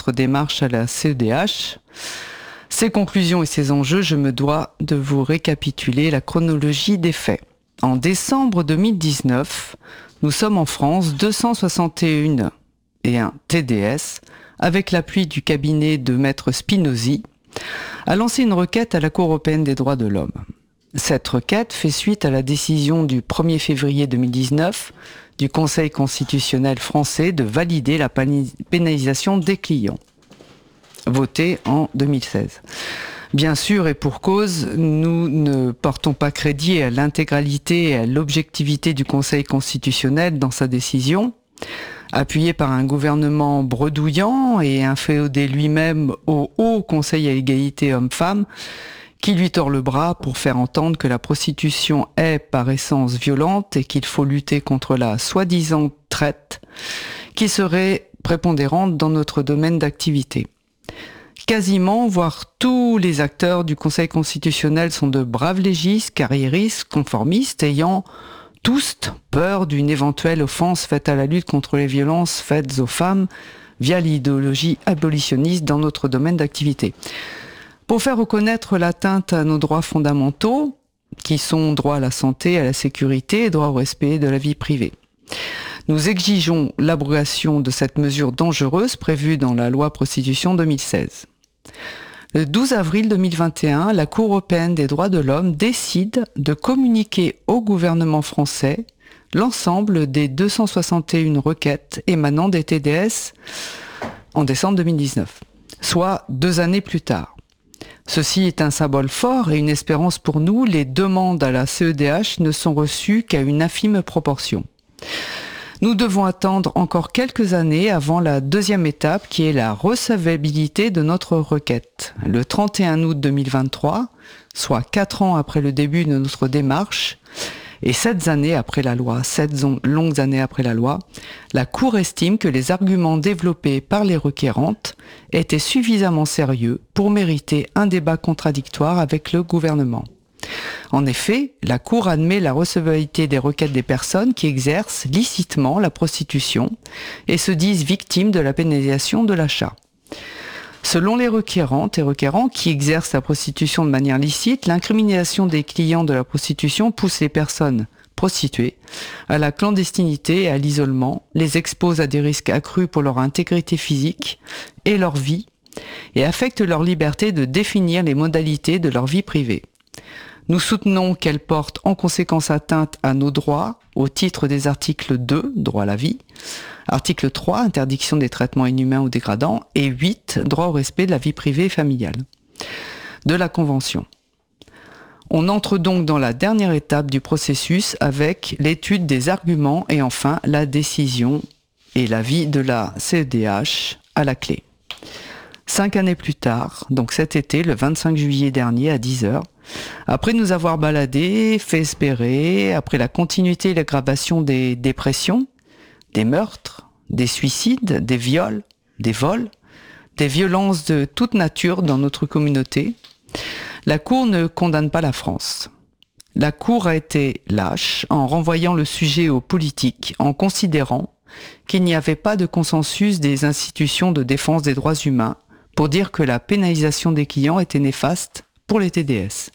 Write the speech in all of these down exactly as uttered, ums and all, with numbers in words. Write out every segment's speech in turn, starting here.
notre démarche à la C E D H. Ces conclusions et ces enjeux, je me dois de vous récapituler la chronologie des faits. En décembre deux mille dix-neuf, nous sommes en France deux cent soixante et un et un T D S, avec l'appui du cabinet de Maître Spinozzi, a lancé une requête à la Cour européenne des droits de l'homme. Cette requête fait suite à la décision du premier février deux mille dix-neuf du Conseil constitutionnel français de valider la pénalisation des clients, votée en deux mille seize. Bien sûr, et pour cause, nous ne portons pas crédit à l'intégralité et à l'objectivité du Conseil constitutionnel dans sa décision. Appuyé par un gouvernement bredouillant et inféodé lui-même au Haut Conseil à l'égalité hommes-femmes, qui lui tord le bras pour faire entendre que la prostitution est par essence violente et qu'il faut lutter contre la soi-disant traite qui serait prépondérante dans notre domaine d'activité. Quasiment, voire tous les acteurs du Conseil constitutionnel sont de braves légistes, carriéristes, conformistes, ayant tous peur d'une éventuelle offense faite à la lutte contre les violences faites aux femmes via l'idéologie abolitionniste dans notre domaine d'activité. Pour faire reconnaître l'atteinte à nos droits fondamentaux, qui sont droit à la santé, à la sécurité et droit au respect de la vie privée. Nous exigeons l'abrogation de cette mesure dangereuse prévue dans la loi prostitution deux mille seize. Le douze avril deux mille vingt et un, la Cour européenne des droits de l'homme décide de communiquer au gouvernement français l'ensemble des deux cent soixante et un requêtes émanant des T D S en décembre deux mille dix-neuf, soit deux années plus tard. Ceci est un symbole fort et une espérance pour nous. Les demandes à la C E D H ne sont reçues qu'à une infime proportion. Nous devons attendre encore quelques années avant la deuxième étape qui est la recevabilité de notre requête. Le trente et un août deux mille vingt-trois, soit quatre ans après le début de notre démarche et sept années après la loi, sept longues années après la loi, la Cour estime que les arguments développés par les requérantes étaient suffisamment sérieux pour mériter un débat contradictoire avec le gouvernement. En effet, la Cour admet la recevabilité des requêtes des personnes qui exercent licitement la prostitution et se disent victimes de la pénalisation de l'achat. Selon les requérantes et requérants qui exercent la prostitution de manière licite, l'incrimination des clients de la prostitution pousse les personnes prostituées à la clandestinité et à l'isolement, les expose à des risques accrus pour leur intégrité physique et leur vie et affecte leur liberté de définir les modalités de leur vie privée. Nous soutenons qu'elle porte en conséquence atteinte à nos droits au titre des articles deux, droit à la vie, article trois, interdiction des traitements inhumains ou dégradants, et huit, droit au respect de la vie privée et familiale, de la Convention. On entre donc dans la dernière étape du processus avec l'étude des arguments et enfin la décision et l'avis de la C E D H à la clé. Cinq années plus tard, donc cet été, le vingt-cinq juillet dernier à dix heures, après nous avoir baladés, fait espérer, après la continuité et l'aggravation des dépressions, des meurtres, des suicides, des viols, des vols, des violences de toute nature dans notre communauté, la Cour ne condamne pas la France. La Cour a été lâche en renvoyant le sujet aux politiques, en considérant qu'il n'y avait pas de consensus des institutions de défense des droits humains pour dire que la pénalisation des clients était néfaste pour les T D S.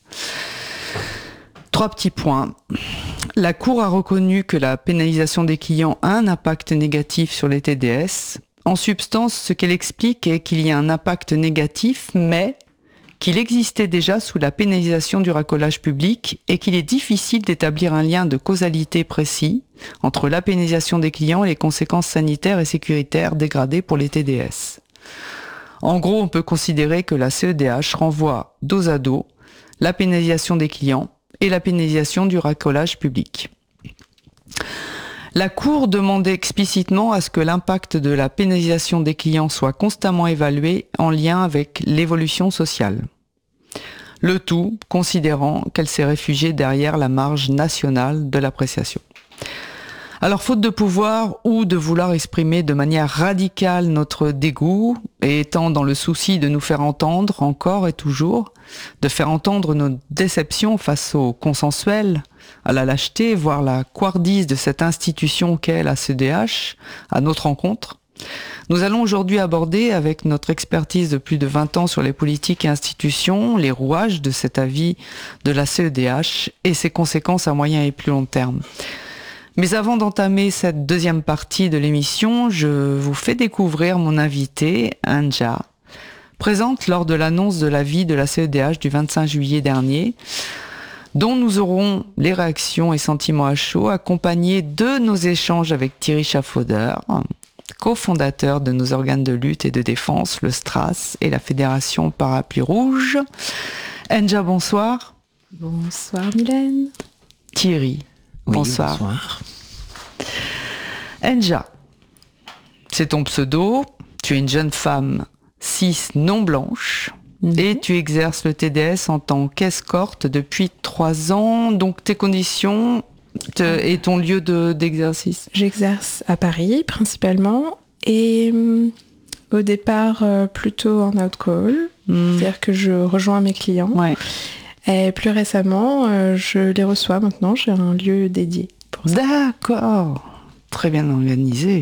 Trois petits points. La Cour a reconnu que la pénalisation des clients a un impact négatif sur les T D S. En substance, ce qu'elle explique est qu'il y a un impact négatif, mais qu'il existait déjà sous la pénalisation du racolage public et qu'il est difficile d'établir un lien de causalité précis entre la pénalisation des clients et les conséquences sanitaires et sécuritaires dégradées pour les T D S. En gros, on peut considérer que la C E D H renvoie dos à dos la pénalisation des clients et la pénalisation du racolage public. La Cour demandait explicitement à ce que l'impact de la pénalisation des clients soit constamment évalué en lien avec l'évolution sociale. Le tout considérant qu'elle s'est réfugiée derrière la marge nationale de l'appréciation. Alors, faute de pouvoir ou de vouloir exprimer de manière radicale notre dégoût, et étant dans le souci de nous faire entendre encore et toujours, de faire entendre nos déceptions face au consensuel, à la lâcheté, voire la couardise de cette institution qu'est la C E D H, à notre rencontre, Nous allons aujourd'hui aborder, avec notre expertise de plus de vingt ans sur les politiques et institutions, les rouages de cet avis de la C E D H et ses conséquences à moyen et plus long terme. Mais avant d'entamer cette deuxième partie de l'émission, je vous fais découvrir mon invitée, Anja, présente lors de l'annonce de l'avis de la C E D H du vingt-cinq juillet dernier, dont nous aurons les réactions et sentiments à chaud, accompagnés de nos échanges avec Thierry Chafaudeur, cofondateur de nos organes de lutte et de défense, le STRAS et la Fédération Parapluie Rouge. Anja, bonsoir. Bonsoir Mylène. Thierry, oui, bonsoir. Bonsoir. Anja, c'est ton pseudo, tu es une jeune femme cis non blanche, mm-hmm. et tu exerces le T D S en tant qu'escorte depuis trois ans, donc tes conditions... et ton lieu de, d'exercice? J'exerce à Paris principalement et euh, au départ euh, plutôt en out-call, mmh. c'est-à-dire que je rejoins mes clients. Ouais. Et plus récemment, euh, je les reçois maintenant, j'ai un lieu dédié pour ça. D'accord, très bien organisé.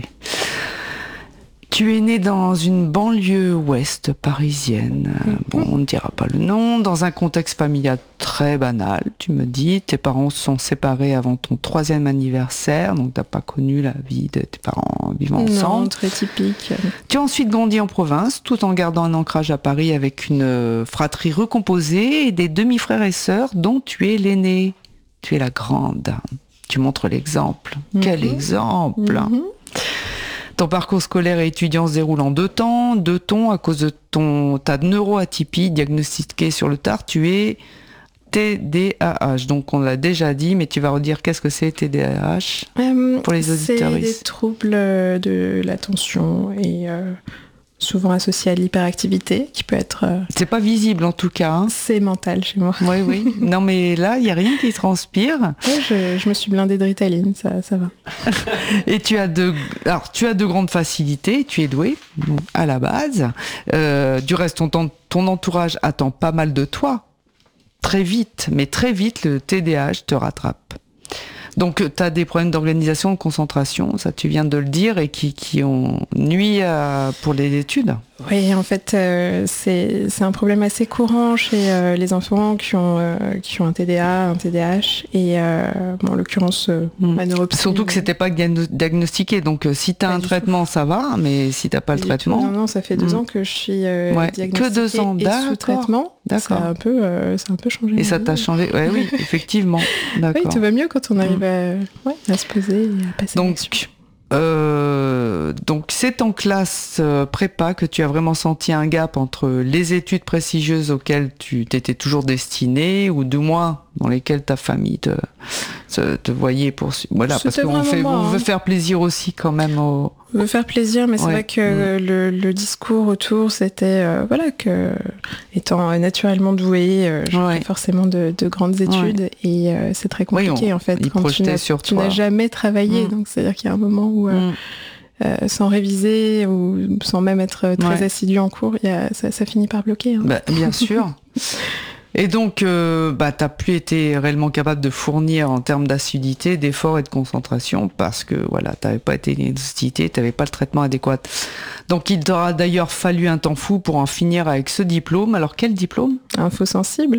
Tu es née dans une banlieue ouest parisienne, mmh. bon, on ne dira pas le nom, dans un contexte familial très banal, tu me dis. Tes parents se sont séparés avant ton troisième anniversaire, donc tu n'as pas connu la vie de tes parents vivant ensemble. Non, très typique. Tu as ensuite grandi en province, tout en gardant un ancrage à Paris avec une fratrie recomposée et des demi-frères et sœurs dont tu es l'aînée. Tu es la grande. Tu montres l'exemple. Mmh. Quel exemple mmh. Ton parcours scolaire et étudiant se déroule en deux temps, deux tons à cause de ton, ta neuroatypie diagnostiquée sur le tard. Tu es T D A H, donc on l'a déjà dit, mais tu vas redire qu'est-ce que c'est T D A H euh, pour les auditeurs. C'est des troubles de l'attention et euh, souvent associés à l'hyperactivité, qui peut être... Euh, c'est pas visible en tout cas. Hein. C'est mental chez moi. Oui, oui. Non mais là, il n'y a rien qui transpire. Ouais, je, je me suis blindée de Ritaline, ça, ça va. Et tu as de, alors, tu as de grandes facilités, tu es douée, bon, à la base. Euh, du reste, ton, ton entourage attend pas mal de toi. Très vite, mais très vite, le T D A H te rattrape. Donc, tu as des problèmes d'organisation, de concentration, ça tu viens de le dire, et qui, qui ont nuit à, pour les études. Oui, en fait, euh, c'est, c'est un problème assez courant chez euh, les enfants qui ont, euh, qui ont un T D A, un T D A H, et euh, bon, en l'occurrence, euh, mmh. ma neuropsie. Surtout que c'était pas diagnostiqué, donc euh, si tu as un traitement, tout. Ça va, mais si tu n'as pas le traitement... Non, non, ça fait deux mmh. ans que je suis euh, ouais. diagnostiquée que deux ans. Et d'accord. sous traitement. D'accord. Ça a un peu, euh, ça a un peu changé. Et ça t'a changé, ouais, oui, effectivement. D'accord. Oui, tout va mieux quand on arrive mmh. à, ouais, à se poser et à passer donc, Euh, donc c'est en classe euh, prépa que tu as vraiment senti un gap entre les études prestigieuses auxquelles tu t'étais toujours destinée, ou du moins dans lesquelles ta famille te, te, te voyait poursuivre. Voilà, C'était parce qu'on fait, moi, on hein. veut faire plaisir aussi quand même aux... On veut faire plaisir, mais c'est ouais. vrai que mmh. le, le discours autour, c'était euh, voilà que étant naturellement douée, euh, j'ai ouais. fait forcément de, de grandes études ouais. et euh, c'est très compliqué oui, on, en fait quand tu n'as, sur tu n'as jamais travaillé. Mmh. Donc c'est-à-dire qu'il y a un moment où euh, mmh. euh, sans réviser ou sans même être très ouais. assidu en cours, y a, ça, ça finit par bloquer. Hein. Bah, bien sûr. Et donc, euh, bah, t'as plus été réellement capable de fournir en termes d'assiduité, d'effort et de concentration parce que voilà, t'avais pas été diagnostiqué, t'avais pas le traitement adéquat. Donc, il t'aura d'ailleurs fallu un temps fou pour en finir avec ce diplôme. Alors, quel diplôme ? Infosensible.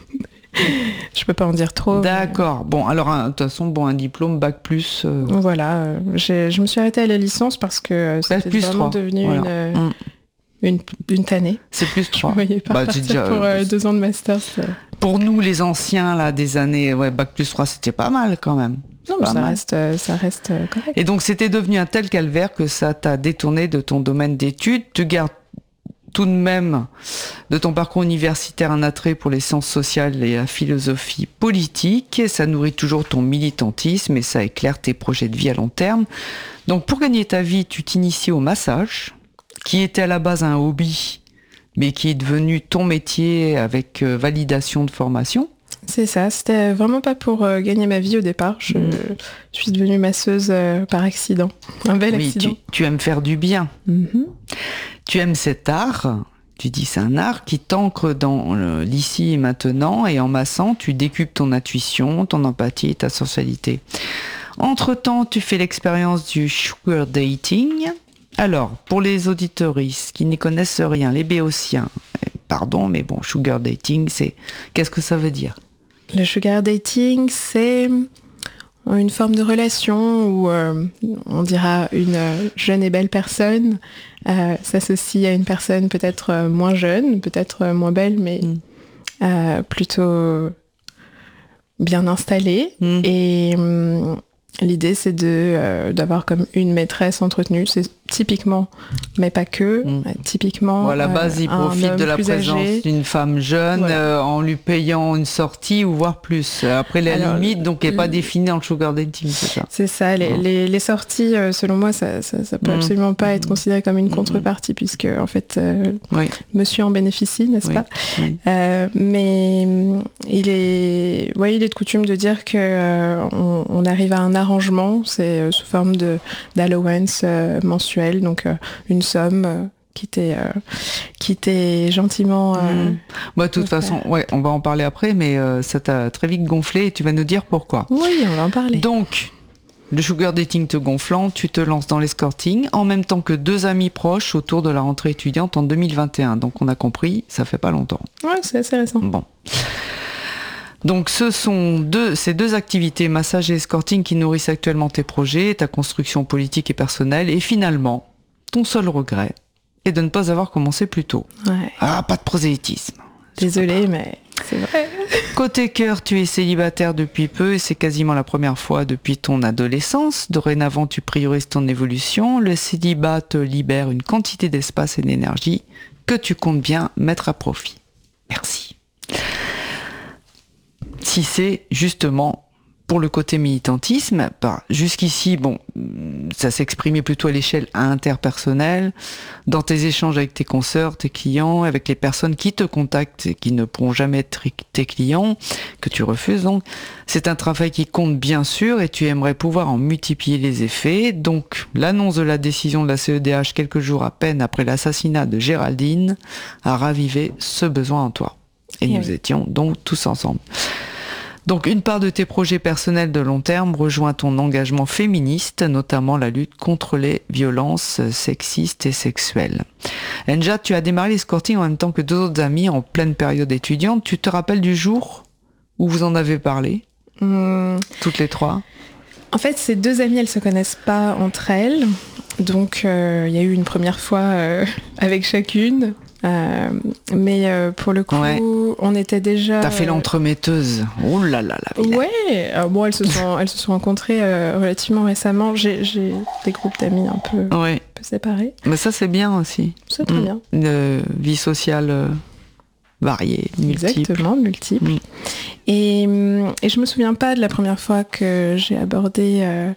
Je peux pas en dire trop. D'accord. Mais... Bon, alors, de toute façon, bon, un diplôme bac plus. Euh... Voilà. Euh, j'ai, je me suis arrêtée à la licence parce que euh, c'était plus vraiment trois. devenu voilà. une. Euh... Mmh. Une, une tannée. C'est plus trois. Je voyais pas bah, partir déjà, pour euh, deux ans de master. Ça... Pour nous, les anciens, là, des années, ouais, bac plus trois, c'était pas mal quand même. Non, mais ça reste, euh, ça reste euh, correct. Et donc, c'était devenu un tel calvaire que ça t'a détourné de ton domaine d'études. Tu gardes tout de même de ton parcours universitaire un attrait pour les sciences sociales et la philosophie politique. Ça nourrit toujours ton militantisme et ça éclaire tes projets de vie à long terme. Donc, pour gagner ta vie, tu t'inities au massage, qui était à la base un hobby, mais qui est devenu ton métier avec euh, validation de formation. C'est ça, c'était vraiment pas pour euh, gagner ma vie au départ. Je, mmh. je suis devenue masseuse euh, par accident, un bel oui, accident. Tu, tu aimes faire du bien. Mmh. Tu aimes cet art, tu dis c'est un art qui t'ancre dans euh, l'ici et maintenant, et en massant, tu décuples ton intuition, ton empathie et ta sensualité. Entre-temps, tu fais l'expérience du sugar dating, Alors, pour les auditeuristes qui n'y connaissent rien, les béotiens, pardon, mais bon, sugar dating, c'est... Qu'est-ce que ça veut dire ? Le sugar dating, c'est une forme de relation où euh, on dira une jeune et belle personne euh, s'associe à une personne peut-être moins jeune, peut-être moins belle, mais mm. euh, plutôt bien installée. Mm. Et euh, l'idée, c'est de, euh, d'avoir comme une maîtresse entretenue. C'est typiquement, mais pas que, mmh. euh, typiquement... Bon, à la base, euh, il profite de la présence âgé. d'une femme jeune voilà. euh, en lui payant une sortie ou voire plus. Après, la Alors, limite, donc, n'est pas définie dans le sugar dating, c'est ça ? C'est ça. Les, mmh. les, les sorties, euh, selon moi, ça, ça, ça peut mmh. absolument pas être considéré comme une contrepartie, mmh. puisque, en fait, euh, oui. monsieur en bénéficie, n'est-ce oui. pas oui. Euh, Mais il est, ouais, il est de coutume de dire qu'on euh, on arrive à un arrangement, c'est euh, sous forme de, d'allowance euh, mensuel, donc euh, une somme euh, qui t'est euh, qui t'est gentiment euh, mmh. bah, de toute façon ouais, on va en parler après, mais euh, ça t'a très vite gonflé et tu vas nous dire pourquoi. Oui, on va en parler. Donc le sugar dating te gonflant, tu te lances dans l'escorting en même temps que deux amis proches autour de la rentrée étudiante en deux mille vingt et un, donc on a compris, ça fait pas longtemps. Ouais, c'est assez récent. Bon. Donc ce sont deux, ces deux activités, massage et escorting, qui nourrissent actuellement tes projets, ta construction politique et personnelle, et finalement, ton seul regret est de ne pas avoir commencé plus tôt. Ouais. Ah, pas de prosélytisme. Désolée, mais c'est vrai. Côté cœur, tu es célibataire depuis peu et c'est quasiment la première fois depuis ton adolescence. Dorénavant, tu priorises ton évolution. Le célibat te libère une quantité d'espace et d'énergie que tu comptes bien mettre à profit. Merci. Si c'est justement pour le côté militantisme, bah, jusqu'ici, bon, ça s'exprimait plutôt à l'échelle interpersonnelle, dans tes échanges avec tes consoeurs, tes clients, avec les personnes qui te contactent et qui ne pourront jamais être tes clients, que tu refuses donc. C'est un travail qui compte bien sûr et tu aimerais pouvoir en multiplier les effets. Donc, l'annonce de la décision de la C E D H quelques jours à peine après l'assassinat de Géraldine a ravivé ce besoin en toi. Et oui. Nous étions donc tous ensemble. Donc une part de tes projets personnels de long terme rejoint ton engagement féministe, notamment la lutte contre les violences sexistes et sexuelles. Enja, tu as démarré l'escorting en même temps que deux autres amis en pleine période étudiante. Tu te rappelles du jour où vous en avez parlé, mmh. toutes les trois ? En fait, ces deux amies, elles se connaissent pas entre elles. Donc il euh, y a eu une première fois euh, avec chacune. Euh, mais euh, pour le coup, ouais. on était déjà. T'as fait l'entremetteuse. Oh là là là. Ouais. Alors bon, elles se sont, elles se sont rencontrées euh, relativement récemment. J'ai, j'ai des groupes d'amis un peu, ouais. un peu séparés. Mais ça, c'est bien aussi. C'est très mmh. bien. Une euh, vie sociale euh, variée, multiple. Exactement, multiple. Mmh. Et, et je me souviens pas de la première fois que j'ai abordé euh,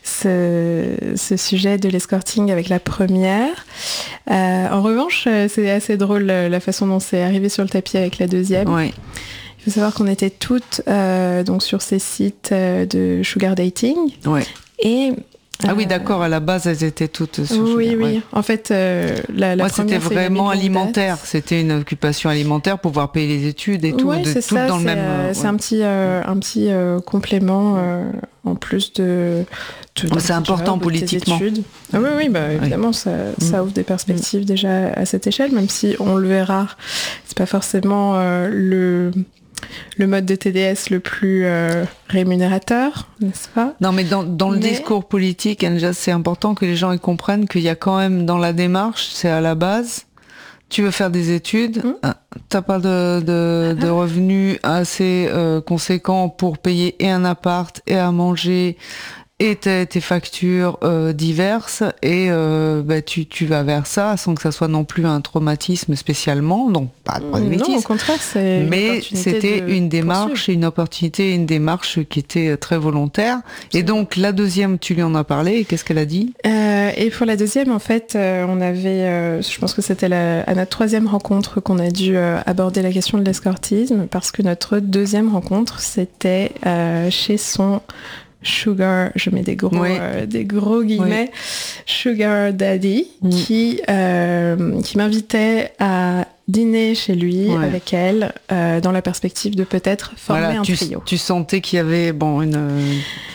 ce, ce sujet de l'escorting avec la première. Euh, en revanche, c'est assez drôle la façon dont c'est arrivé sur le tapis avec la deuxième. Oui. Il faut savoir qu'on était toutes euh, donc sur ces sites euh, de sugar dating. Oui. Et Ah oui, d'accord, à la base, elles étaient toutes sur Oui, sugar, oui. ouais. En fait, euh, la, la Moi, première, c'était vraiment alimentaire. C'était une occupation alimentaire pour pouvoir payer les études et tout, ouais, de, c'est tout ça, dans c'est, le même... Euh, c'est ouais. un petit, euh, un petit euh, complément euh, en plus de... de c'est important job, politiquement. Ah oui, oui, bah, évidemment, oui. Ça, ça ouvre des perspectives mmh. déjà à cette échelle, même si on le verra, c'est pas forcément euh, le... le mode de T D S le plus euh, rémunérateur, n'est-ce pas ? Non, mais dans, dans le mais... discours politique, Enja, c'est important que les gens ils comprennent qu'il y a quand même dans la démarche, c'est à la base, tu veux faire des études, mmh. t'as pas de, de, de revenus assez euh, conséquents pour payer et un appart et à manger et tes, tes factures euh, diverses et euh, bah, tu, tu vas vers ça sans que ça soit non plus un traumatisme spécialement, donc pas de prosélytisme. Non, au contraire, c'est mais c'était de une démarche, poursuivre. une opportunité, une démarche qui était très volontaire. Et donc la deuxième, tu lui en as parlé, et qu'est-ce qu'elle a dit ? euh, Et pour la deuxième, en fait, euh, on avait, euh, je pense que c'était la, à notre troisième rencontre qu'on a dû euh, aborder la question de l'escortisme, parce que notre deuxième rencontre, c'était euh, chez son sugar, je mets des gros, oui. euh, des gros guillemets, oui. sugar daddy, mmh. qui, euh, qui m'invitait à dîner chez lui ouais. avec elle, euh, dans la perspective de peut-être former voilà, un tu, trio. Tu sentais qu'il y avait bon une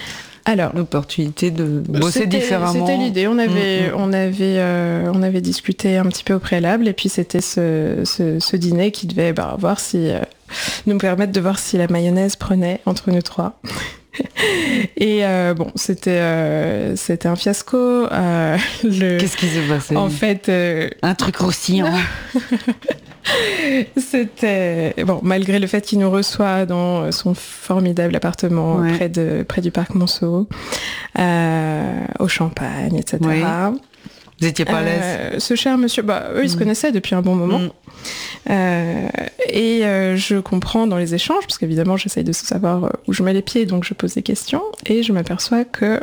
Alors, l'opportunité de bosser c'était, différemment. C'était l'idée. On avait, mmh. on avait, euh, on avait discuté un petit peu au préalable, et puis c'était ce, ce, ce dîner qui devait bah, voir si, euh, nous permettre de voir si la mayonnaise prenait entre nous trois. Et euh, bon, c'était euh, c'était un fiasco. Euh, le... Qu'est-ce qui s'est passé ? En fait, euh... un truc croustillant. C'était bon, malgré le fait qu'il nous reçoit dans son formidable appartement ouais. près de près du parc Monceau, euh, au Champagne, et cetera. Oui. Vous étiez pas à l'aise ? euh, Ce cher monsieur, bah eux ils mmh. se connaissaient depuis un bon moment. Mmh. Euh, et euh, je comprends dans les échanges, parce qu'évidemment j'essaye de savoir où je mets les pieds, donc je pose des questions, et je m'aperçois que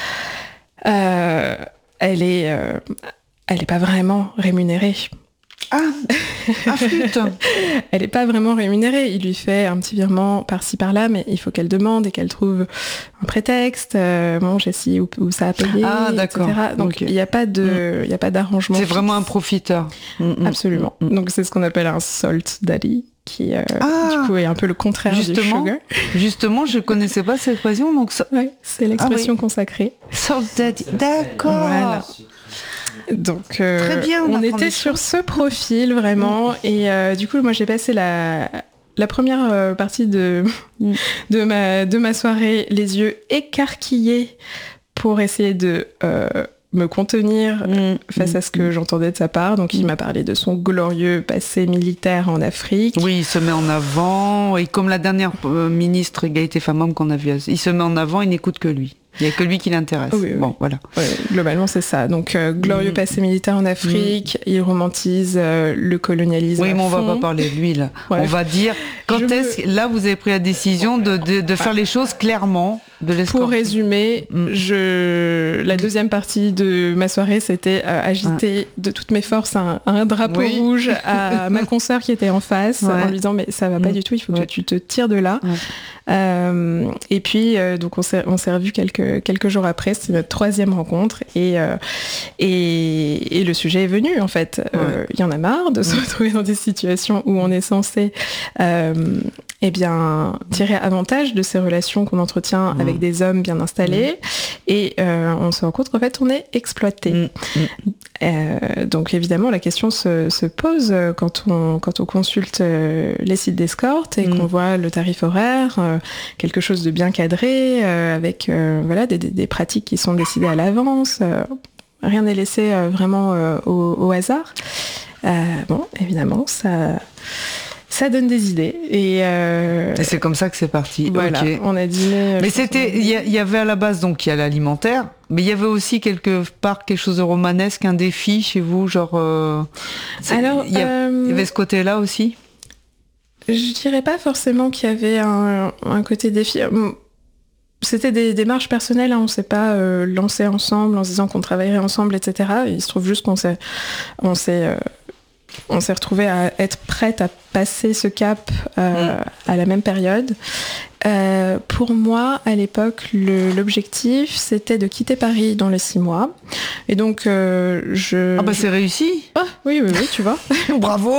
euh, elle est, euh, elle est pas vraiment rémunérée. Ah, ah flûte. Elle n'est pas vraiment rémunérée. Il lui fait un petit virement par-ci par-là, mais il faut qu'elle demande et qu'elle trouve un prétexte. Euh, bon, Jessie, où, où ça a payé, ah, d'accord. et cetera. Donc il okay. n'y a pas de, il mm. y a pas d'arrangement. C'est fixe. Vraiment un profiteur. Mm, Absolument. Mm, mm. Donc c'est ce qu'on appelle un salt daddy, qui euh, ah, du coup est un peu le contraire du sugar. Justement, je connaissais pas cette expression, donc ça... ouais, c'est l'expression ah, oui. consacrée. Salt daddy, d'accord. Voilà. Donc, euh, Très bien, on, on était sur ce profil vraiment, mmh. et euh, du coup, moi, j'ai passé la la première euh, partie de mmh. de ma de ma soirée les yeux écarquillés pour essayer de euh, me contenir mmh. face à ce que j'entendais de sa part. Donc, il m'a parlé de son glorieux passé militaire en Afrique. Oui, il se met en avant, et comme la dernière euh, ministre Égalité Femmes-Hommes qu'on a vue, il se met en avant, il n'écoute que lui. Il n'y a que lui qui l'intéresse. Oui, oui. Bon, voilà. Ouais, globalement, c'est ça. Donc, euh, glorieux mmh. passé militaire en Afrique, mmh. il romantise euh, le colonialisme. Oui, mais on ne va pas parler de lui, là. Ouais. On va dire, quand Je est-ce que, là, vous avez pris la décision de, de, de faire les choses clairement, de l'escorter. Pour résumer, mmh. je... la deuxième partie de ma soirée, c'était euh, agiter ah. de toutes mes forces un, un drapeau oui. rouge à ma consoeur qui était en face, ouais. en lui disant, mais ça ne va pas mmh. du tout, il faut ouais. que tu te tires de là. Ouais. Euh, et puis, euh, donc, on s'est, on s'est revus quelques quelques jours après, c'était notre troisième rencontre, et euh, et, et le sujet est venu en fait. Il ouais. euh, y en a marre de se retrouver dans des situations où on est censé euh, eh bien tirer avantage de ces relations qu'on entretient mmh. avec des hommes bien installés, mmh. et euh, on se rend compte qu'en fait on est exploité. Mmh. Euh, donc évidemment la question se, se pose quand on quand on consulte euh, les sites d'escorte et mmh. qu'on voit le tarif horaire, euh, quelque chose de bien cadré, euh, avec euh, voilà des, des, des pratiques qui sont décidées à l'avance. Euh, rien n'est laissé euh, vraiment euh, au, au hasard. Euh, bon, évidemment, ça, ça donne des idées. Et, euh, et c'est comme ça que c'est parti. Voilà, okay. On a dîné. Mais c'était, il y, y avait à la base donc il y a l'alimentaire, mais il y avait aussi quelque part quelque chose de romanesque, un défi chez vous, genre. Euh, Alors, il y, euh, y avait ce côté-là aussi. Je dirais pas forcément qu'il y avait un, un côté défi. C'était des démarches personnelles, hein. On s'est pas euh, lancé ensemble en se disant qu'on travaillerait ensemble, et cetera. Il se trouve juste qu'on s'est, on s'est, euh, on s'est retrouvés à être prêtes à passer ce cap euh, mmh. à la même période. Euh, pour moi, à l'époque, le, l'objectif, c'était de quitter Paris dans les six mois. Et donc, euh, je... Ah bah c'est réussi. Ah oui, oui, oui, tu vois. Bravo.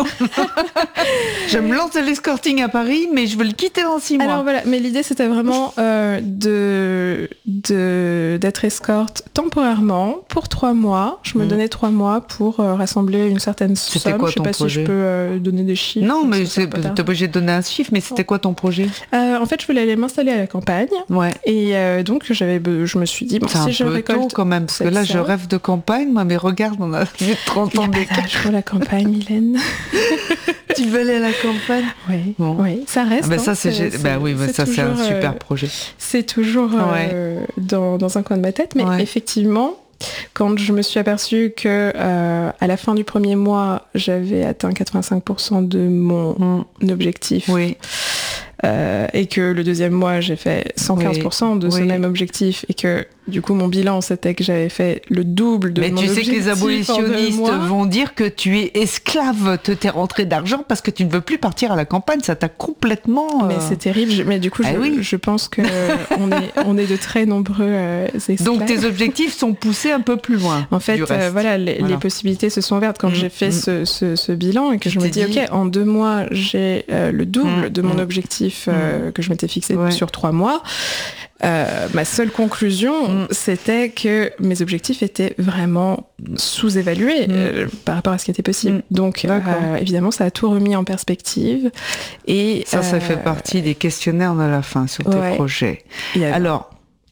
Je me lance de l'escorting à Paris, mais je veux le quitter dans six mois. Alors voilà, mais l'idée, c'était vraiment euh, de, de, d'être escorte temporairement pour trois mois. Je me mmh. donnais trois mois pour euh, rassembler une certaine somme. C'était quoi je sais ton pas projet ? Si je peux euh, donner des chiffres. Non, mais c'est, t'es obligé de donner un chiffre, mais c'était quoi ton projet ? euh, En fait, je voulais aller m'installer à la campagne. Ouais. Et euh, donc, j'avais, je me suis dit, bon, c'est si un je peu récolte... tôt quand même, parce que là, je rêve de campagne, moi, mais regarde, on a trente ans d'écart. Il n'y a pas d'âge pour la campagne, Mylène. Tu veux aller à la campagne ? Oui, bon. Oui, ça reste. Ah ben hein, ça, c'est, c'est, c'est, bah oui, c'est ça, toujours, c'est un super euh, projet. C'est toujours euh, ouais. dans, dans un coin de ma tête, mais ouais. effectivement, quand je me suis aperçue que euh, à la fin du premier mois, j'avais atteint quatre-vingt-cinq pour cent de mon mmh. objectif. Oui. Euh, et que le deuxième mois, j'ai fait cent quinze pour cent oui. de ce oui. même objectif, et que du coup, mon bilan, c'était que j'avais fait le double de mais mon objectif. Mais tu sais que les abolitionnistes vont dire que tu es esclave de tes rentrées d'argent parce que tu ne veux plus partir à la campagne. Ça t'a complètement... Euh... Mais c'est terrible. Mais du coup, ah je, oui. je pense qu'on est, on est de très nombreux euh, esclaves. Donc, tes objectifs sont poussés un peu plus loin. En fait, euh, voilà, les, voilà, les possibilités se sont ouvertes quand mmh, j'ai fait mmh. ce, ce, ce bilan, et que je, je me dis, dit... OK, en deux mois, j'ai euh, le double mmh, de mon mmh. objectif euh, mmh. que je m'étais fixé ouais. sur trois mois. euh, ma seule conclusion, mmh. c'était que mes objectifs étaient vraiment sous-évalués mmh. euh, par rapport à ce qui était possible. Mmh. Donc, euh, évidemment, ça a tout remis en perspective. Et, ça, euh, ça fait partie des questionnaires de la fin sur tes ouais. projets. A... Alors,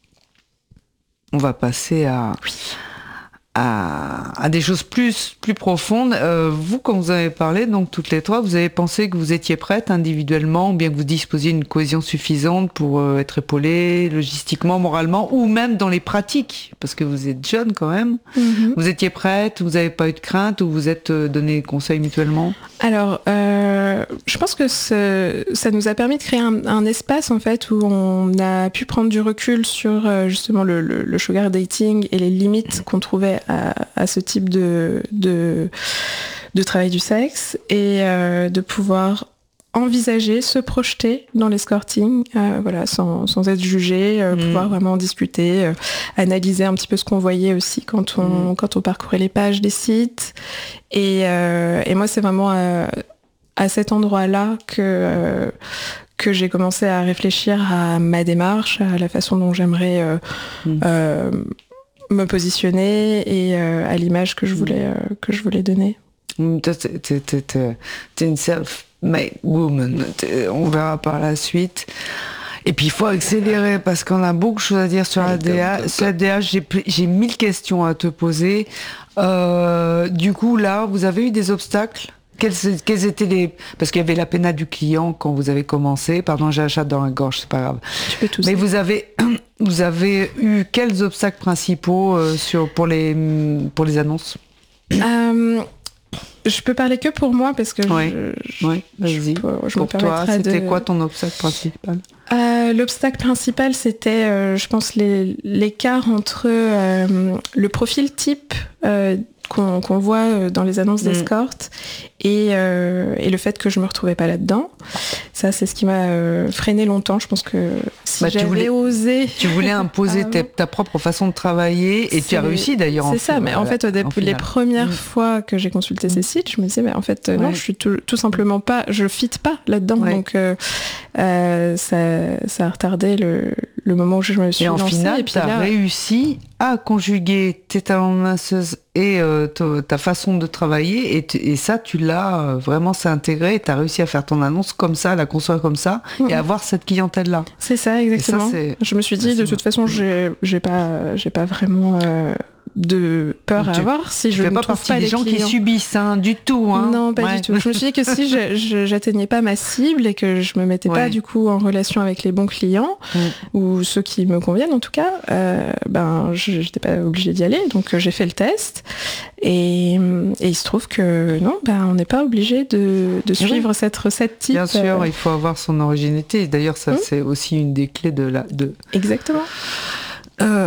on va passer à... Oui. À, à des choses plus plus profondes. Euh, vous, quand vous avez parlé, donc toutes les trois, vous avez pensé que vous étiez prêtes individuellement, ou bien que vous disposiez d'une cohésion suffisante pour euh, être épaulée logistiquement, moralement, ou même dans les pratiques, parce que vous êtes jeune quand même. Mm-hmm. Vous étiez prêtes, vous n'avez pas eu de crainte, ou vous êtes euh, donné des conseils mutuellement? Alors, euh, je pense que ce, ça nous a permis de créer un, un espace en fait où on a pu prendre du recul sur euh, justement le, le, le sugar dating et les limites qu'on trouvait À, à ce type de, de, de travail du sexe et euh, de pouvoir envisager, se projeter dans l'escorting, euh, voilà, sans, sans être jugé, euh, mmh. pouvoir vraiment discuter, euh, analyser un petit peu ce qu'on voyait aussi quand on, mmh. quand on parcourait les pages des sites. Et, euh, et moi, c'est vraiment à, à cet endroit-là que... Euh, que j'ai commencé à réfléchir à ma démarche, à la façon dont j'aimerais... Euh, mmh. euh, me positionner et euh, à l'image que je voulais euh, que je voulais donner. T'es, t'es, t'es, t'es une self-made woman. T'es, on verra par la suite. Et puis il faut accélérer parce qu'on a beaucoup de choses à dire sur la D H. Sur la D H, j'ai, j'ai mille questions à te poser. Euh, du coup, là, vous avez eu des obstacles? Quels, quels étaient les... Parce qu'il y avait la pénale du client quand vous avez commencé. Pardon, j'ai la chatte dans la gorge, c'est pas grave. Tu peux tout Mais vous avez, vous avez eu quels obstacles principaux euh, sur, pour, les, pour les annonces? euh, Je peux parler que pour moi parce que oui. je, oui, vas-y. Je, je pour toi, c'était de... quoi ton obstacle principal? euh, L'obstacle principal, c'était, euh, je pense, les, l'écart entre euh, le profil type euh, qu'on, qu'on voit dans les annonces d'escorte mmh. et, euh, et le fait que je me retrouvais pas là-dedans. Ça, c'est ce qui m'a euh, freiné longtemps. Je pense que si bah, j'avais voulais, osé... Tu voulais imposer ta, ta propre façon de travailler et c'est, tu as réussi d'ailleurs. C'est en ça, mais en fait, au début, les premières mmh. fois que j'ai consulté mmh. ces sites, je me disais, mais en fait, ouais. non, je suis tout, tout simplement pas... Je fit pas là-dedans. Ouais. Donc, euh, euh, ça, ça a retardé le, le moment où je me suis et lancée. En final, et puis tu as là, réussi à conjuguer tes talents de masseuse et euh, ta, ta façon de travailler et, t- et ça tu l'as euh, vraiment c'est intégré et tu as réussi à faire ton annonce comme ça, la construire comme ça mmh. et avoir cette clientèle là. C'est ça exactement. Ça, c'est... Je me suis dit de toute façon j'ai, j'ai pas j'ai pas vraiment euh, de peur à tu, avoir si tu je fais ne pas trouve partie pas des les gens clients. qui subissent hein, du tout hein. Non pas ouais. du tout. Je me suis dit que si je, je, j'atteignais pas ma cible et que je me mettais ouais. pas du coup en relation avec les bons clients mmh. ou ceux qui me conviennent en tout cas, euh, ben je, j'étais pas obligée d'y aller donc euh, j'ai fait le test et, et il se trouve que non ben on n'est pas obligé de, de suivre oui. cette recette type. Bien sûr, euh... il faut avoir son originalité. D'ailleurs ça mmh. c'est aussi une des clés de la de. Exactement. Euh...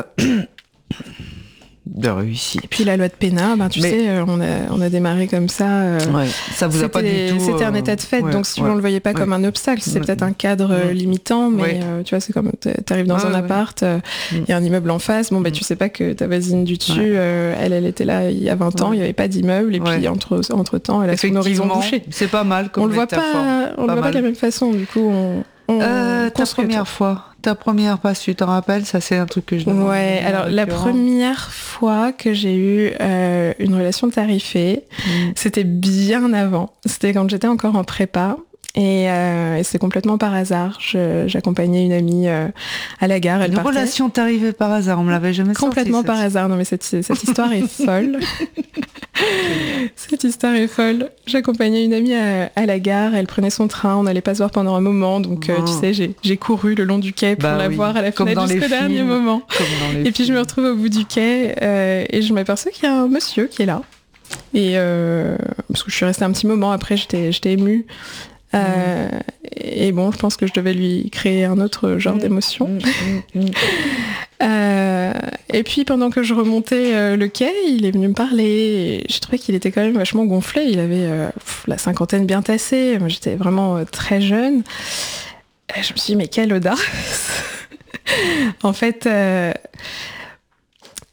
de réussite. Et puis la loi de Pénat, ben tu Mais... sais, euh, on a on a démarré comme ça. Euh, ouais, ça vous a pas du tout. C'était un état de fait, ouais, donc si ouais, on le voyait pas ouais. comme un obstacle, c'est ouais. peut-être un cadre ouais. limitant, mais ouais. euh, tu vois, c'est comme t'arrives dans ouais, un ouais. appart, il euh, y a un immeuble en face, bon ben bah, tu sais pas que ta voisine du dessus, ouais. euh, elle elle était là il y a vingt ans, il ouais. y avait pas d'immeuble, et puis ouais. entre entre temps, elle a son horizon bouché. C'est pas mal comme on le voit pas, on le voit pas de la même façon, du coup on. Euh, ta première toi. fois, ta première passe, tu t'en rappelles? Ça, c'est un truc que je demande. Ouais, alors la première fois que j'ai eu euh, une relation tarifée, mmh. c'était bien avant. C'était quand j'étais encore en prépa. Et, euh, et c'est complètement par hasard. Je, j'accompagnais une amie euh, à la gare. Elle une partait. relation tarifée par hasard, on me l'avait jamais sorti. Complètement par hasard. Non mais cette, cette histoire est folle. Cette histoire est folle. J'accompagnais une amie à, à la gare. Elle prenait son train. On n'allait pas se voir pendant un moment. Donc oh. euh, tu sais, j'ai, j'ai couru le long du quai pour bah la oui. voir à la Comme fenêtre jusqu'au dernier moment. Comme dans les et puis films. je me retrouve au bout du quai euh, et je m'aperçois qu'il y a un monsieur qui est là. Et euh, parce que je suis restée un petit moment. Après, j'étais, j'étais émue. Euh, et bon, je pense que je devais lui créer un autre genre d'émotion. Mmh, mmh, mmh. Euh, et puis pendant que je remontais euh, le quai, il est venu me parler. Et j'ai trouvé qu'il était quand même vachement gonflé. Il avait euh, pff, la cinquantaine bien tassée. Moi, j'étais vraiment euh, très jeune. Et je me suis dit, mais quelle audace. En fait... Euh,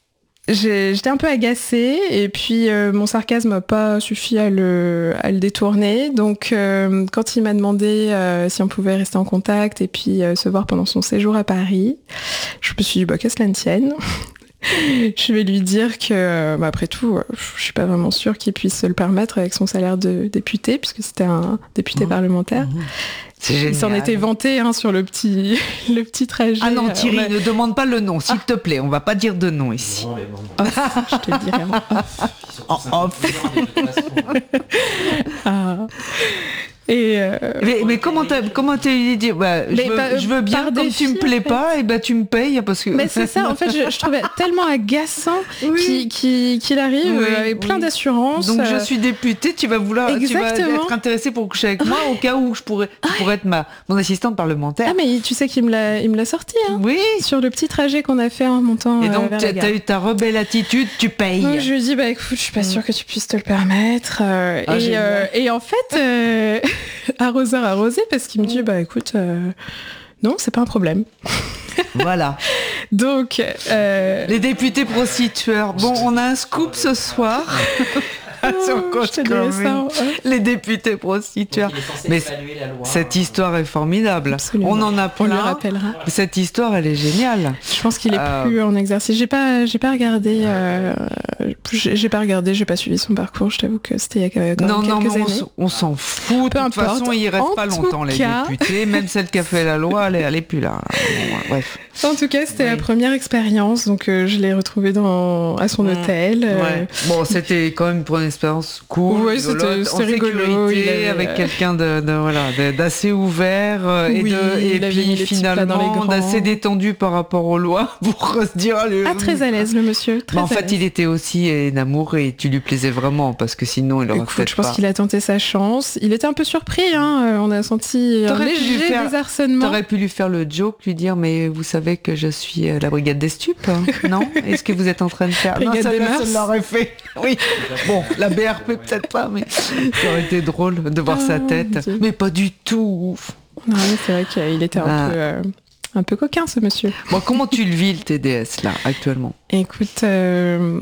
j'ai, j'étais un peu agacée et puis euh, mon sarcasme n'a pas suffi à le, à le détourner. Donc euh, quand il m'a demandé euh, si on pouvait rester en contact et puis euh, se voir pendant son séjour à Paris, je me suis dit bah, qu'à cela ne tienne. Je vais lui dire que, bah, après tout, je suis pas vraiment sûre qu'il puisse se le permettre avec son salaire de député, puisque c'était un député mmh. parlementaire. Mmh. C'est génial. Il s'en était vanté hein, sur le petit, le petit trajet. Ah non, Thierry, a... ne demande pas le nom, s'il ah. te plaît. On va pas dire de nom ici. Non, oh, je te le dirai en off. En off. ah. Et euh... mais, mais comment t'as comment t'as eu dit bah, je, veux, bah, je veux bien comme tu me plais pas et bah tu me payes parce que mais c'est ça en fait je, je trouvais tellement agaçant oui. qu'il, qu'il, qu'il arrive oui, avec plein oui. d'assurance donc euh... je suis députée tu vas vouloir Exactement. tu vas être intéressée pour coucher avec moi au cas où je pourrais tu pourrais être ma mon assistante parlementaire. Ah mais tu sais qu'il me l'a il me l'a sorti hein, oui sur le petit trajet qu'on a fait en montant et donc euh, vers t'as, la gare. T'as eu ta rebelle attitude tu payes. Donc, je lui ai dit bah écoute je suis pas sûre que tu puisses te le permettre euh, ah, et, euh, et en fait euh, arroseur arrosé parce qu'il me dit bah écoute euh, non c'est pas un problème. Voilà. Donc euh... les députés prostitueurs. Bon on a un scoop ce soir. Sur oh, ça, hein. Les députés prostitueurs. Mais la loi, cette histoire est formidable. Absolument. On en a plein. On le rappellera. Cette histoire, elle est géniale. Je pense qu'il est euh... plus en exercice. J'ai pas, j'ai pas regardé. Euh... J'ai, j'ai pas regardé. J'ai pas suivi son parcours. Je t'avoue que c'était il y a quand même non, quelques non, années. Non, on, on s'en fout. Peu de toute importe. façon, il reste en pas longtemps les cas... députés. Même celle qui a fait la loi, elle est, elle est plus là. Bon, bref. En tout cas, c'était oui. la première expérience. Donc, euh, je l'ai retrouvée dans à son mmh. hôtel. Euh... Ouais. Bon, c'était quand même pour une expérience cool. Oui, c'était, c'était rigolo. Il avait... avec quelqu'un de, de voilà de, d'assez ouvert euh, oui, et, de, et puis finalement d'assez détendu par rapport aux lois pour se dire. Le... Ah, très à l'aise le monsieur. Très bah, en fait, l'aise. il était aussi énamouré et tu lui plaisais vraiment parce que sinon il aurait Écoute, peut-être je pense pas. qu'il a tenté sa chance. Il était un peu surpris. Hein. On a senti T'aurais un léger faire... désarçonnement. T'aurais pu lui faire le joke, lui dire mais vous savez que je suis la brigade des stupes, hein, non? Est-ce que vous êtes en train de faire? Non, ça, des mœurs. ça l'aurait fait. Oui. Bon, la B R P peut-être pas, mais ça aurait été drôle de voir ah, sa tête. Mais pas du tout. Non, c'est vrai qu'il était un ah. peu. Euh... Un peu coquin, ce monsieur. Bon, comment tu le vis, le T D S, là, actuellement? Écoute, euh,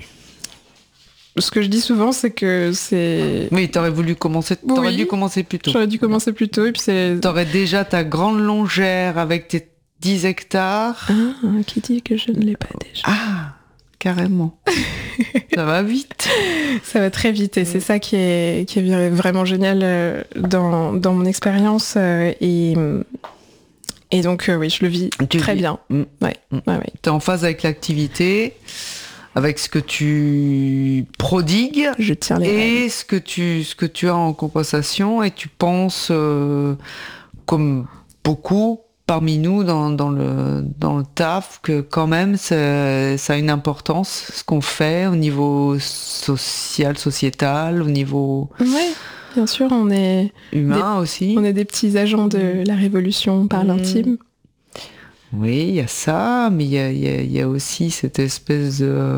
ce que je dis souvent, c'est que c'est... Oui, t'aurais voulu commencer... T'aurais oui, dû commencer plus tôt. J'aurais dû commencer plus tôt, et puis c'est... T'aurais déjà ta grande longère avec tes dix hectares. Ah, qui dit que je ne l'ai pas déjà? Ah, carrément. Ça va vite. Ça va très vite, et c'est ça qui est, qui est vraiment génial dans, dans mon expérience, et... Et donc, euh, oui, je le vis tu très vis. bien. Mmh. Ouais. Mmh. Ouais, ouais. Tu es en phase avec l'activité, avec ce que tu prodigues je tiens les et règles. ce que, tu, ce que tu as en compensation. Et tu penses, euh, comme beaucoup parmi nous dans, dans, le, dans le taf, que quand même, ça, ça a une importance, ce qu'on fait au niveau social, sociétal, au niveau... Ouais. Bien sûr, on est humain des, aussi. On est des petits agents de la révolution par mmh. l'intime. Oui, il y a ça, mais il y a, y, a, y a aussi cette espèce de,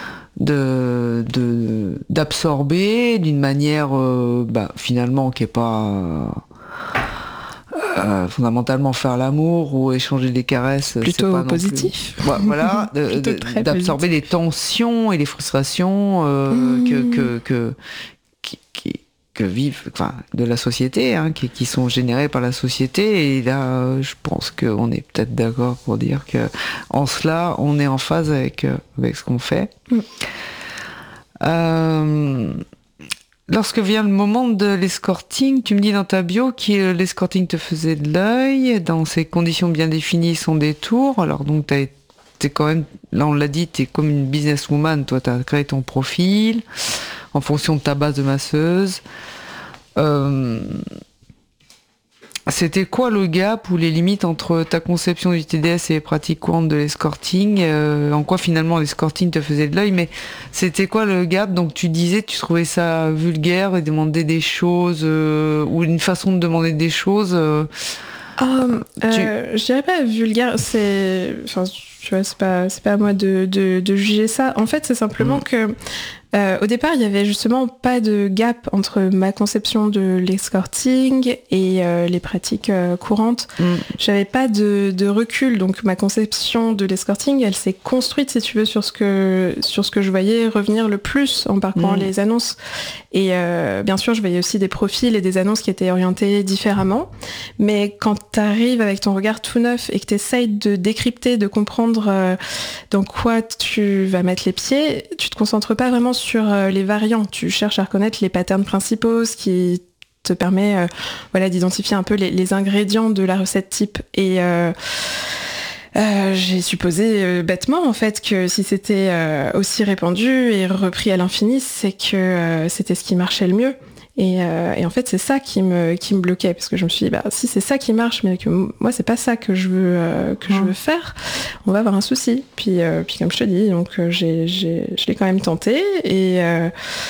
de, de d'absorber d'une manière, euh, bah, finalement, qui est pas euh, euh, fondamentalement faire l'amour ou échanger des caresses. Plutôt c'est pas positif. Non plus... voilà, de, de, d'absorber positif. Les tensions et les frustrations euh, mmh. que que que qui, qui que vivent, enfin, de la société, hein, qui, qui sont générées par la société. Et là, euh, je pense qu'on est peut-être d'accord pour dire que, en cela, on est en phase avec, euh, avec ce qu'on fait. Mm. Euh, lorsque vient le moment de l'escorting, tu me dis dans ta bio que l'escorting te faisait de l'œil, dans ces conditions bien définies, son détour. Alors donc, t'as été t'es quand même, là on l'a dit, t'es comme une businesswoman, toi t'as créé ton profil en fonction de ta base de masseuse. Euh, c'était quoi le gap ou les limites entre ta conception du T D S et les pratiques courantes de l'escorting, euh, en quoi finalement l'escorting te faisait de l'œil, mais c'était quoi le gap? Donc tu disais tu trouvais ça vulgaire et demander des choses, euh, ou une façon de demander des choses euh, Um, euh, tu... Je dirais pas vulgaire, c'est, enfin, tu vois, c'est pas, c'est pas à moi de, de, de juger ça. En fait, c'est simplement mmh. que Euh, au départ, il y avait justement pas de gap entre ma conception de l'escorting et euh, les pratiques euh, courantes. Mm. J'avais pas de, de recul, donc ma conception de l'escorting, elle s'est construite, si tu veux, sur ce que sur ce que je voyais revenir le plus en parcourant mm. les annonces. Et euh, bien sûr, je voyais aussi des profils et des annonces qui étaient orientées différemment. Mais quand tu arrives avec ton regard tout neuf et que tu essayes de décrypter, de comprendre euh, dans quoi tu vas mettre les pieds, tu te concentres pas vraiment sur euh, les variants. Tu cherches à reconnaître les patterns principaux, ce qui te permet euh, voilà, d'identifier un peu les, les ingrédients de la recette type. Et euh, euh, j'ai supposé euh, bêtement en fait que si c'était euh, aussi répandu et repris à l'infini, c'est que euh, c'était ce qui marchait le mieux. Et, euh, et en fait, c'est ça qui me qui me bloquait, parce que je me suis dit, bah si c'est ça qui marche, mais que moi c'est pas ça que je veux euh, que mmh. je veux faire, on va avoir un souci. Puis euh, puis comme je te dis, donc euh, j'ai j'ai je l'ai quand même tenté et euh,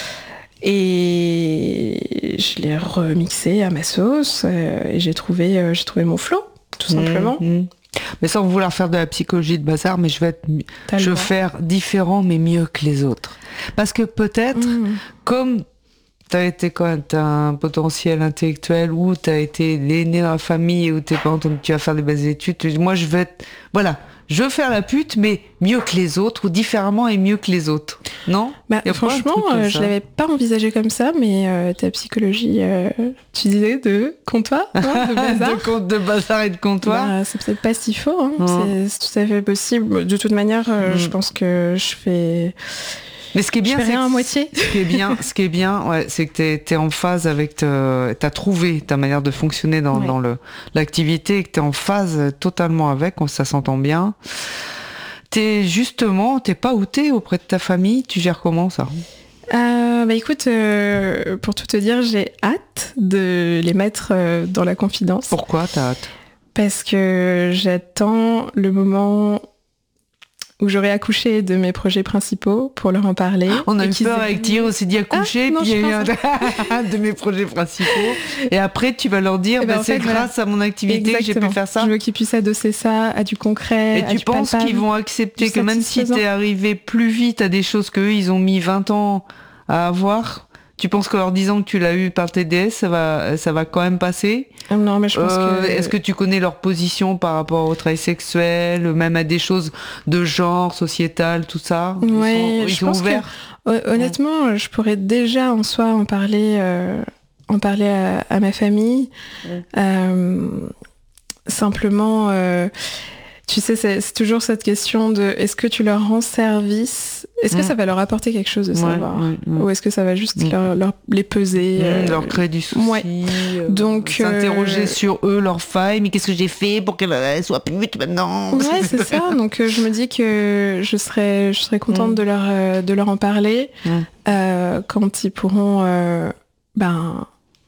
et je l'ai remixé à ma sauce euh, et j'ai trouvé euh, j'ai trouvé mon flow, tout simplement. Mmh, mmh. Mais sans vouloir faire de la psychologie de bazar, mais je vais être, je veux faire différent mais mieux que les autres, parce que peut-être mmh. comme t'as été quand même, t'as un potentiel intellectuel, ou t'as été l'aîné dans la famille, ou t'es pas entendu, tu vas faire des belles études. Moi, je veux être, voilà, je veux faire la pute, mais mieux que les autres, ou différemment et mieux que les autres. Non? Bah, franchement, euh, je l'avais pas envisagé comme ça, mais euh, ta psychologie, euh, tu disais de comptoir, hein, de bazar. de, compte, de bazar et de comptoir. Bah, c'est peut-être pas si faux, hein. Mmh. C'est, c'est tout à fait possible. De toute manière, euh, mmh. je pense que je fais... Mais ce qui est bien, je fais rien c'est à moitié. Ce qui est bien, ce qui est bien, ouais, c'est que t'es, t'es en phase avec, te, t'as trouvé ta manière de fonctionner dans, ouais. dans le, l'activité, et que t'es en phase totalement avec, ça s'entend bien. T'es justement, t'es pas outé auprès de ta famille, tu gères comment ça? Euh, bah écoute, euh, pour tout te dire, j'ai hâte de les mettre euh, dans la confidence. Pourquoi t'as hâte? Parce que j'attends le moment où j'aurais accouché de mes projets principaux pour leur en parler. On a eu peur aient... avec Thierry, on s'est dit accoucher, ah, non, puis il y a eu un de mes projets principaux. Et après, tu vas leur dire, bah, ben, c'est fait, grâce voilà. à mon activité Exactement. que j'ai pu faire ça. Je veux qu'ils puissent adosser ça à du concret. Et à tu du penses palpable, qu'ils vont accepter que même si t'es arrivé plus vite à des choses qu'eux, ils ont mis vingt ans à avoir, tu penses qu'en leur disant que tu l'as eu par T D S, ça va, ça va quand même passer? Non, mais je pense euh, que... Est-ce que tu connais leur position par rapport au travail sexuel, même à des choses de genre, sociétal, tout ça? Oui, ils sont, je ils sont pense ouverts que, honnêtement, ouais. je pourrais déjà en soi en parler, euh, en parler à, à ma famille. Ouais. Euh, simplement... Euh, tu sais, c'est, c'est toujours cette question de est-ce que tu leur rends service? Est-ce que mmh. ça va leur apporter quelque chose de savoir? Ouais, ouais, ouais. Ou est-ce que ça va juste mmh. leur, leur, les peser? Mmh, euh... Leur créer du souci. Ouais. Euh, Donc, s'interroger euh... sur eux, leurs failles. Mais qu'est-ce que j'ai fait pour qu'elle soit pute maintenant? Ouais, c'est ça. Donc, euh, je me dis que je serais, je serais contente mmh. de, leur, euh, de leur en parler mmh. euh, quand ils pourront... Euh, ben...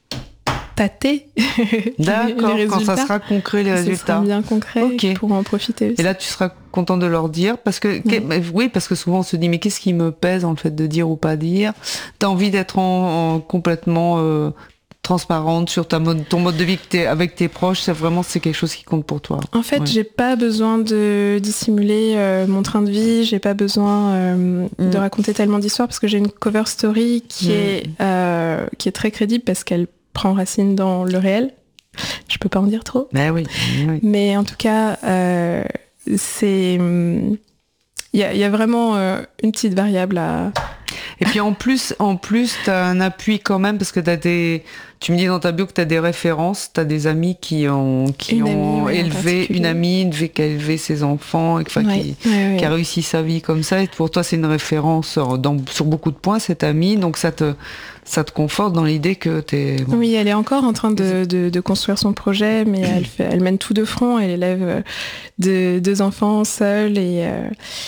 tâter D'accord, les quand ça sera concret les résultats. Ça sera bien concret, okay. pour en profiter aussi. Et là, tu seras content de leur dire, parce que, ouais. oui, parce que souvent on se dit, mais qu'est-ce qui me pèse en fait de dire ou pas dire? T'as envie d'être en, en complètement euh, transparente sur ta mode, ton mode de vie que t'es, avec tes proches, c'est vraiment c'est quelque chose qui compte pour toi. En fait, ouais. j'ai pas besoin de dissimuler euh, mon train de vie, j'ai pas besoin euh, mm. de raconter tellement d'histoires, parce que j'ai une cover story qui mm. est euh, qui est très crédible parce qu'elle prend racine dans le réel. Je peux pas en dire trop. Mais oui. oui. Mais en tout cas, euh, c'est il y a, y a vraiment euh, une petite variable à. Et puis en plus, en plus, t'as un appui quand même parce que t'as des. Tu me dis dans ta bio que t'as des références, t'as des amis qui ont qui une ont amie, élevé une amie, une qui a élevé ses enfants, et, enfin, ouais, qui, ouais, ouais. qui a réussi sa vie comme ça. Et pour toi, c'est une référence dans, sur beaucoup de points cette amie, donc ça te ça te conforte dans l'idée que t'es. Bon. Oui, elle est encore en train de, de, de construire son projet, mais elle fait, elle mène tout de front. Elle élève deux, deux enfants seule et. Euh,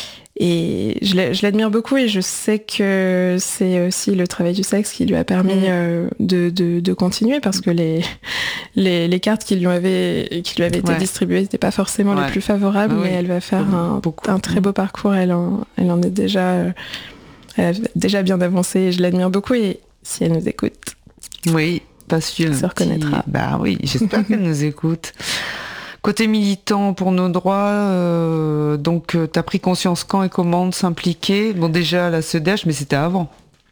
Et je l'admire beaucoup et je sais que c'est aussi le travail du sexe qui lui a permis euh, de, de, de continuer parce que les, les, les cartes qui lui avaient, qui lui avaient été ouais. distribuées n'étaient pas forcément ouais. les plus favorables, ah oui. mais elle va faire un, un très beau parcours. Elle en, elle en est déjà, elle a déjà bien avancé et je l'admire beaucoup et si elle nous écoute, oui, parce que elle se reconnaîtra. Petit... Bah oui, j'espère qu'elle nous écoute. Côté militant pour nos droits, euh, donc euh, t'as pris conscience quand et comment de s'impliquer? Bon déjà la C E D H, mais c'était avant.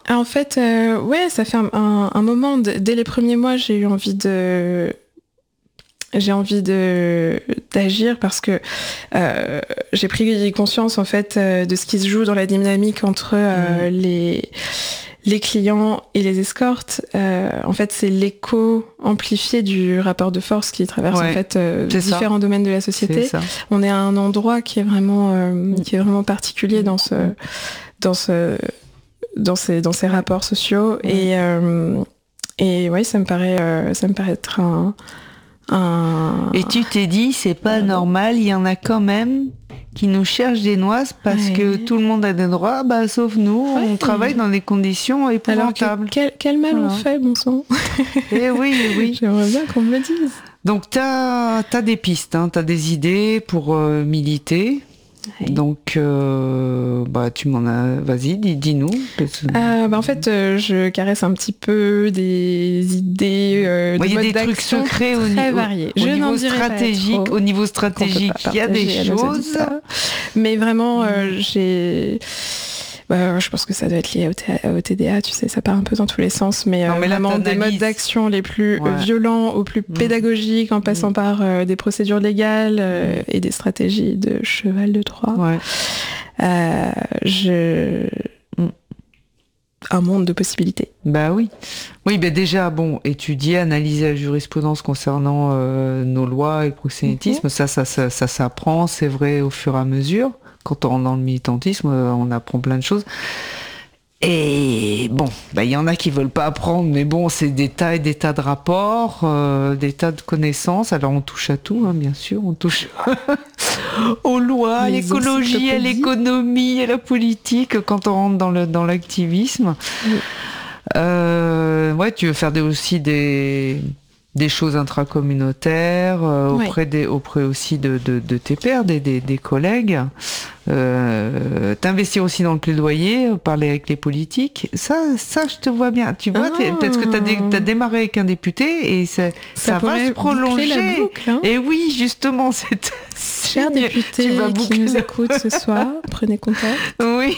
En fait, euh, ouais, ça fait un, un, un moment. Dès les premiers mois, j'ai eu envie de, j'ai envie de d'agir parce que euh, j'ai pris conscience en fait euh, de ce qui se joue dans la dynamique entre euh, mmh. les les clients et les escortes. Euh, en fait, c'est l'écho amplifié du rapport de force qui traverse ouais, en fait euh, différents ça. domaines de la société. On est à un endroit qui est vraiment euh, mmh. qui est vraiment particulier dans ce dans ce dans ces dans ces rapports sociaux mmh. et euh, et ouais, ça me paraît euh, ça me paraît être un Un... Et tu t'es dit, c'est pas normal, il y en a quand même qui nous cherchent des noises parce ouais. que tout le monde a des droits, bah, sauf nous, ouais. on travaille dans des conditions épouvantables. Alors quel, quel mal voilà. on fait, bon sang. Eh oui, oui. J'aimerais bien qu'on me le dise. Donc t'as, t'as des pistes, hein, t'as des idées pour euh, militer. Ouais. Donc, euh, bah, tu m'en as... Vas-y, dis, dis-nous. Euh, bah, en fait, euh, je caresse un petit peu des idées euh, de ouais, mode y a des trucs secrets au, très au, variés. Au, je niveau stratégique, au niveau stratégique, il y a des choses. Mais vraiment, euh, j'ai... Bah, je pense que ça doit être lié au, T- au T D A, tu sais, ça part un peu dans tous les sens, mais, non, mais euh, vraiment des modes d'action les plus ouais. violents aux plus mmh. pédagogiques, en passant mmh. par euh, des procédures légales euh, et des stratégies de cheval de Troie. Ouais. Euh, je... Mmh. Un monde de possibilités. Bah oui. Oui, ben déjà, bon, étudier, analyser la jurisprudence concernant euh, nos lois et le proxénétisme, mmh. ça, ça, ça, ça s'apprend, c'est vrai, au fur et à mesure. Quand on rentre dans le militantisme, on apprend plein de choses. Et bon, bah, y en a qui veulent pas apprendre, mais bon, c'est des tas et des tas de rapports, euh, des tas de connaissances. Alors on touche à tout, hein, bien sûr, on touche aux lois, à l'écologie, à l'économie, à la politique, quand on rentre dans le dans l'activisme. Oui. Euh, ouais, tu veux faire des, aussi des des choses intracommunautaires euh, auprès ouais. des auprès aussi de, de, de tes pairs, des, des, des collègues. Euh, t'investir aussi dans le plaidoyer, parler avec les politiques, ça, ça je te vois bien. Tu vois, ah. peut-être que t'as, dé, t'as démarré avec un député et ça, ça, ça va se prolonger. La boucle, hein. Et oui, justement, c'est cher député qui nous écoute ce soir, prenez contact. Oui.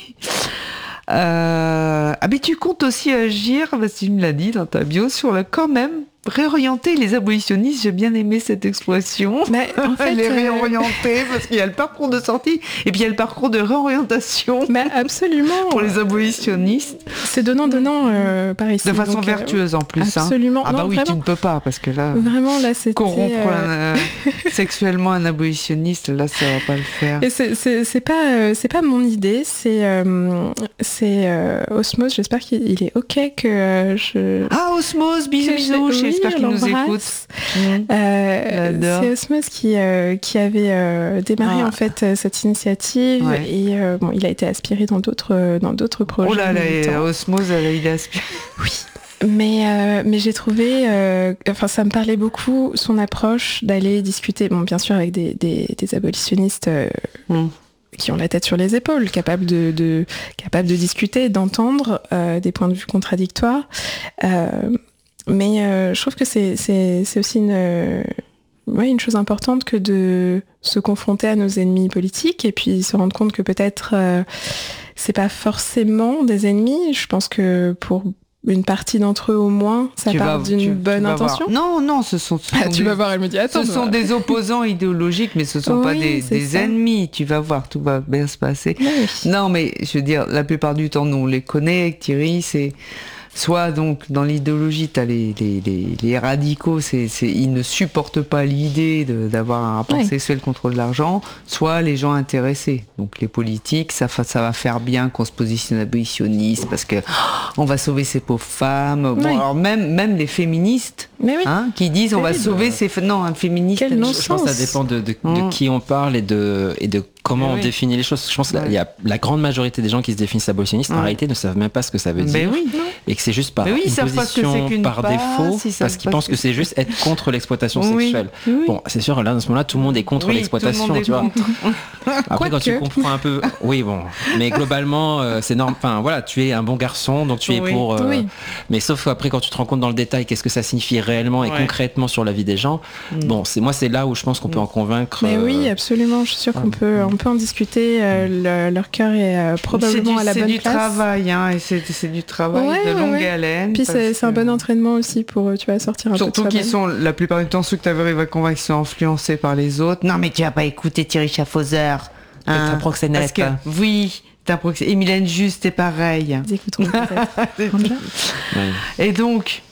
Euh, ah mais tu comptes aussi agir, parce que tu me l'as dit dans ta bio, sur le quand même réorienter les abolitionnistes. J'ai bien aimé cette expression. Mais en fait, les réorienter euh... parce qu'il y a le parcours de sortie et puis il y a le parcours de réorientation. Mais absolument. Pour les abolitionnistes. C'est donnant donnant euh, par ici. De façon donc, vertueuse euh, en plus. Absolument. Hein. Ah non, bah oui, vraiment. Tu ne peux pas parce que là. Vraiment là c'était. Corrompre euh... un, euh, sexuellement un abolitionniste, là ça va pas le faire. Et c'est, c'est, c'est pas euh, c'est pas mon idée, c'est euh, c'est euh, Osmose. J'espère qu'il est ok que euh, je. Ah Osmose, bisous bisous. J'espère qu'il nous écoute. Euh, c'est Osmose qui, euh, qui avait euh, démarré ah. en fait cette initiative ouais. et euh, bon, il a été aspiré dans d'autres, dans d'autres projets. Oh là là, Osmose, il est aspiré. Oui. Mais, euh, mais j'ai trouvé, euh, enfin ça me parlait beaucoup, son approche d'aller discuter, bon bien sûr avec des, des, des abolitionnistes euh, mm. qui ont la tête sur les épaules, capables de, de, capables de discuter, d'entendre euh, des points de vue contradictoires. Euh, Mais euh, je trouve que c'est, c'est, c'est aussi une, euh, ouais, une chose importante que de se confronter à nos ennemis politiques et puis se rendre compte que peut-être euh, c'est pas forcément des ennemis. Je pense que pour une partie d'entre eux au moins, ça tu part vas, d'une tu, bonne tu intention. Voir. Non, non, ce sont, ce ah, sont tu des, vas voir, elle me dit attends. Ce sont bah. des opposants idéologiques, mais ce sont oui, pas des, des ennemis. Tu vas voir, tout va bien se passer. Oui. Non, mais je veux dire, la plupart du temps, nous on les connaît. Avec Thierry, c'est soit donc dans l'idéologie, t'as les, les, les, les radicaux, c'est, c'est, ils ne supportent pas l'idée de, d'avoir un rapport oui. sexuel contre de l'argent, soit les gens intéressés. Donc les politiques, ça, ça va faire bien qu'on se positionne abolitionniste parce que oh, on va sauver ces pauvres femmes. Bon, oui. alors même, même les féministes oui. hein, qui disent on va sauver euh... ces... Non, un féministe... Je pense que ça dépend de, de, de mmh. qui on parle et de, et de comment oui. on définit les choses. Je pense qu'il ouais. y a la grande majorité des gens qui se définissent abolitionnistes, ouais. en réalité, ne savent même pas ce que ça veut dire. Oui. Et que c'est juste par oui, une position, par passe, défaut, parce qu'ils pensent que, que c'est juste être contre l'exploitation oui. sexuelle. Oui. Bon, c'est sûr, là, à ce moment-là, tout le monde est contre oui, l'exploitation, tu vois. Après, quand tu comprends un peu... Oui, bon. Mais globalement, euh, c'est normal. Enfin, voilà, tu es un bon garçon, donc tu es oui. pour... Euh... Oui. Mais sauf après, quand tu te rends compte dans le détail, qu'est-ce que ça signifie réellement et ouais. concrètement sur la vie des gens, mm. bon, c'est moi, c'est là où je pense qu'on peut en convaincre. Mais euh... oui, absolument. Je suis sûre qu'on peut... On peut en discuter. Euh, le, leur cœur est euh, probablement du, à la bonne place. C'est du place. travail, hein, et c'est, c'est du travail ouais, de longue ouais. haleine. Puis c'est, c'est un bon entraînement aussi pour, tu vas sortir un Surtout peu de qu'ils sont, la plupart du temps, ceux que tu arrives à convaincre sont influencés par les autres. Non, mais tu vas pas écouter Thierry Schaffhauser. Hein, ta proxénète. Que, oui, ta proxénète. Et Mylène Juste est pareil. Ils écouteront peut-être. ouais. Et donc...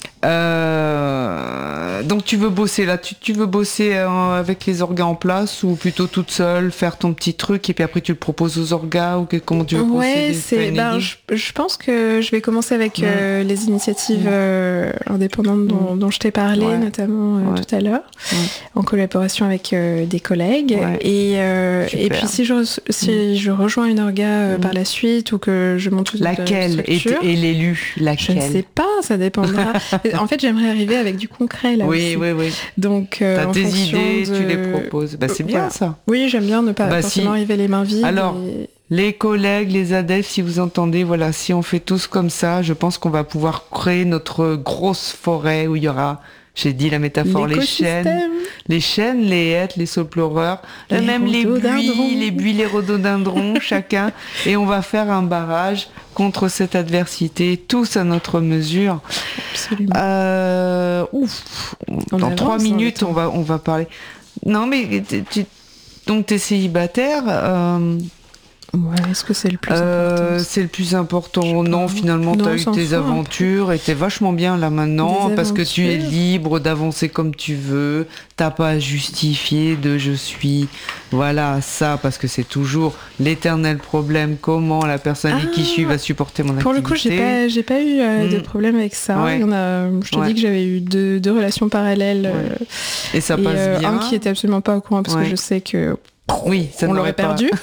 Euh, donc tu veux bosser là, tu, tu veux bosser euh, avec les orgas en place ou plutôt toute seule, faire ton petit truc et puis après tu le proposes aux orgas ou que, comment tu veux ouais, procéder? c'est, ben, je, je pense que je vais commencer avec mmh. euh, les initiatives euh, indépendantes dont, mmh. dont je t'ai parlé, ouais. notamment euh, ouais. tout à l'heure, mmh. en collaboration avec euh, des collègues. Ouais. Et, euh, et puis si je, si mmh. je rejoins une orga euh, mmh. par la suite ou que je monte toute laquelle une structure, est, est l'élu laquelle? Je ne sais pas, ça dépendra. En fait, j'aimerais arriver avec du concret là oui, aussi. Oui, oui, oui. Donc, euh, t'as en tes idées, de... tu les proposes. Bah, c'est bien voilà. ça. Oui, j'aime bien ne pas bah, forcément si. arriver les mains vides. Alors, et... les collègues, les adeptes, si vous entendez, voilà, si on fait tous comme ça, je pense qu'on va pouvoir créer notre grosse forêt où il y aura, j'ai dit la métaphore, les chênes, les chênes, les hêtres, les saules-pleureurs, même les buis, les buis, les rhododendrons, chacun, et on va faire un barrage contre cette adversité, tous à notre mesure. Absolument. Euh, ouf, on dans trois minutes, on va, on va parler. Non, mais tu, donc t'es célibataire. Euh, Ouais, est-ce que c'est le plus euh, important? C'est le plus important. Non, finalement, tu as eu tes aventures et t'es vachement bien là maintenant des parce aventures. Que tu es libre d'avancer comme tu veux. T'as pas à justifier de je suis. Voilà, ça, parce que c'est toujours l'éternel problème. Comment la personne ah, avec qui je suis va supporter mon pour activité. Pour le coup, j'ai pas, j'ai pas eu euh, mmh. de problème avec ça. Ouais. Il y en a, je te ouais. dis que j'avais eu deux, deux relations parallèles. Ouais. Euh, et ça et, passe euh, bien. Un qui était absolument pas au courant parce ouais. que je sais que. Oui, ça on l'aurait perdu.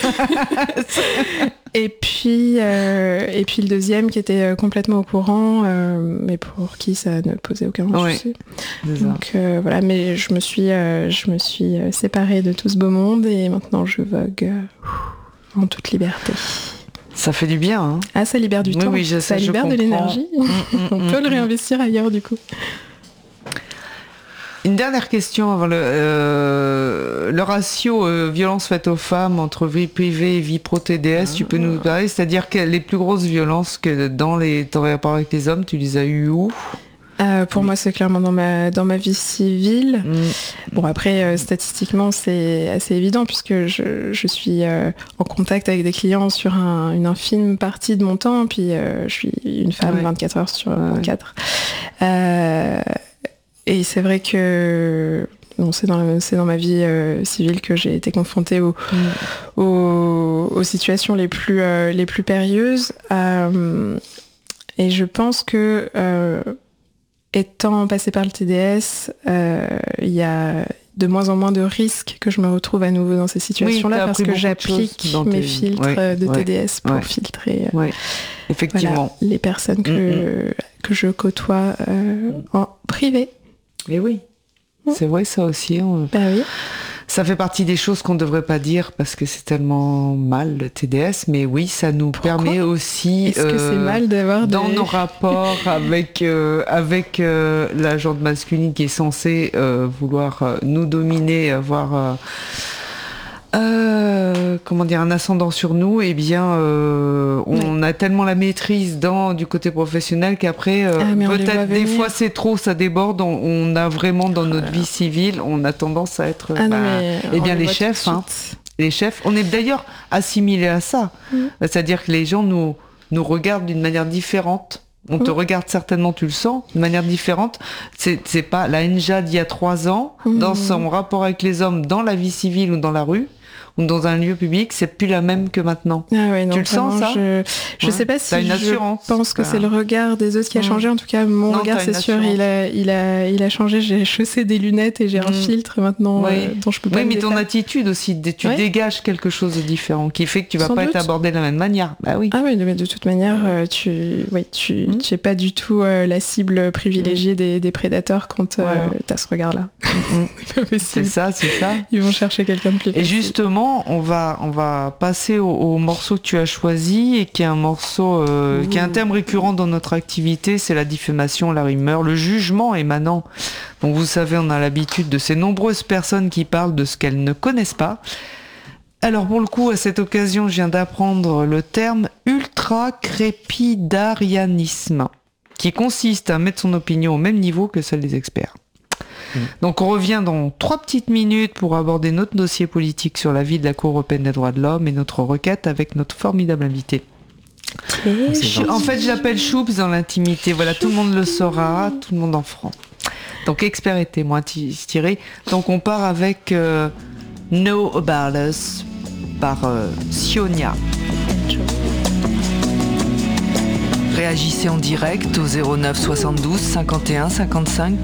et puis, euh, et puis le deuxième qui était complètement au courant, euh, mais pour qui ça ne posait aucun souci. Oui, donc euh, voilà, mais je me suis, euh, je me suis séparée de tout ce beau monde et maintenant je vogue euh, en toute liberté. Ça fait du bien. Hein. Ah, ça libère du oui, temps. Oui, je ça sais, libère je de l'énergie. Mmh, mmh, on peut mmh, le réinvestir ailleurs du coup. Une dernière question avant le, euh, le ratio euh, violence faite aux femmes entre vie privée et vie pro-T D S, ah. tu peux nous parler, c'est-à-dire que les plus grosses violences que dans les, ton rapport avec les hommes, tu les as eues où? Euh, pour oui. moi, c'est clairement dans ma, dans ma vie civile. Mmh. Bon, après, euh, statistiquement, c'est assez évident puisque je, je suis euh, en contact avec des clients sur un, une infime partie de mon temps, puis euh, je suis une femme ouais. vingt-quatre heures sur vingt-quatre. Ouais. Euh, et c'est vrai que bon, c'est, dans, c'est dans ma vie euh, civile que j'ai été confrontée aux, mmh. aux, aux situations les plus, euh, les plus périlleuses. Euh, et je pense que... Euh, étant passée par le T D S, il euh, y a de moins en moins de risques que je me retrouve à nouveau dans ces situations-là oui, parce que j'applique mes tes... filtres ouais, de ouais, T D S pour ouais, filtrer euh, ouais. Effectivement. Voilà, les personnes que, mm-hmm. que je côtoie euh, en privé. Et oui, mm. c'est vrai ça aussi. On... Bah oui. Ça fait partie des choses qu'on ne devrait pas dire parce que c'est tellement mal le T D S, mais oui, ça nous Pourquoi permet aussi Est-ce euh, que c'est mal d'avoir dans des... nos rapports avec euh, avec euh, la jante masculine qui est censée euh, vouloir euh, nous dominer, avoir euh, euh, comment dire un ascendant sur nous, et eh bien euh, on ouais. a tellement la maîtrise dans du côté professionnel qu'après euh, ah, peut-être des fois c'est trop, ça déborde, on, on a vraiment dans notre vie civile, on a tendance à être ah, bah, non, eh bien les chefs, hein, les chefs, on est d'ailleurs assimilés à ça, mmh. c'est-à-dire que les gens nous nous regardent d'une manière différente. On mmh. te regarde certainement, tu le sens, de manière différente. C'est, c'est pas la Enja d'il y a trois ans, mmh. dans son rapport avec les hommes, dans la vie civile ou dans la rue, ou dans un lieu public, c'est plus la même que maintenant. Ah ouais, non, tu le sens, ça? Je, je ouais. sais pas si une assurance, je pense que c'est le regard des autres qui a changé. En tout cas, mon non, regard, c'est sûr, il a, il, a, il a changé. J'ai chaussé des lunettes et j'ai mmh. un filtre maintenant oui. euh, dont je peux pas Oui, me mais défaire. ton attitude aussi, tu ouais. dégages quelque chose de différent qui fait que tu vas Sans pas doute. être abordé de la même manière. Bah oui. Ah oui, de, de toute manière, euh, tu oui, tu mmh. tu es pas du tout euh, la cible privilégiée mmh. des, des prédateurs quand euh, ouais. tu as ce regard-là. Mmh. c'est ça, c'est ça. Ils vont chercher quelqu'un de plus facile. Et justement, on va on va passer au, au morceau que tu as choisi et qui est un morceau euh, qui est un thème récurrent dans notre activité, c'est la diffamation, la rumeur, le jugement émanant. Donc vous savez, on a l'habitude de ces nombreuses personnes qui parlent de ce qu'elles ne connaissent pas. Alors pour le coup, à cette occasion, je viens d'apprendre le terme ultracrépidarianisme, qui consiste à mettre son opinion au même niveau que celle des experts. Mmh. Donc on revient dans trois petites minutes pour aborder notre dossier politique sur la vie de la Cour européenne des droits de l'homme et notre requête avec notre formidable invité. En fait, je l'appelle Choups dans l'intimité. Voilà, tout le monde le saura, tout le monde en franc. Donc expert et témoin tiré. Donc on part avec euh, Know About Us par euh, Sionia. Réagissez en direct au zéro neuf soixante-douze cinquante et un cinquante-cinq